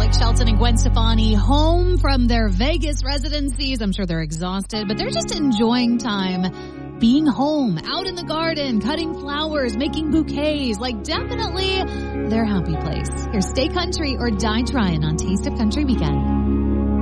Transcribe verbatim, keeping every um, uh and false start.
Blake Shelton and Gwen Stefani home from their Vegas residencies. I'm sure they're exhausted, but they're just enjoying time being home, out in the garden, cutting flowers, making bouquets. Like, definitely their happy place. Here's Stay Country or Die Tryin' on Taste of Country Weekend.